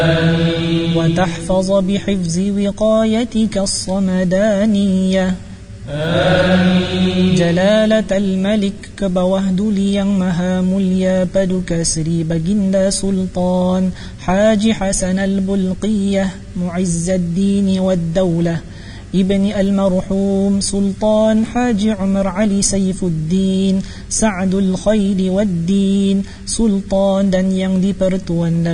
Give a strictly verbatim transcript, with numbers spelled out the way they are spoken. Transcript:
وتحفظ بحفظ وقايتك الصمدانية. جلالة الملك كبوهدلي yang maha mulia paduka Sri Baginda Sultan Haji Hasan al-Bulqiyah Mu'izzuddin wad-Daulah Ibni al-Marhum Sultan Haji Umar Ali Saifuddin Sa'dul Khairi wad-Din Sultan dan yang dipertuan